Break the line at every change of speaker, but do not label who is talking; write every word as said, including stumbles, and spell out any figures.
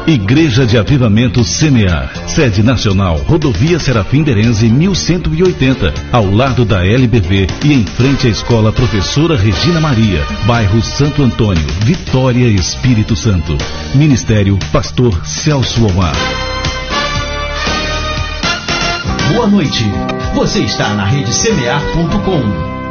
Igreja de Avivamento Semear, sede nacional, Rodovia Serafim Derenze mil cento e oitenta, ao lado da L B V e em frente à Escola Professora Regina Maria, bairro Santo Antônio, Vitória, Espírito Santo. Ministério Pastor Celso Omar.
Boa noite, você está na rede semear ponto com.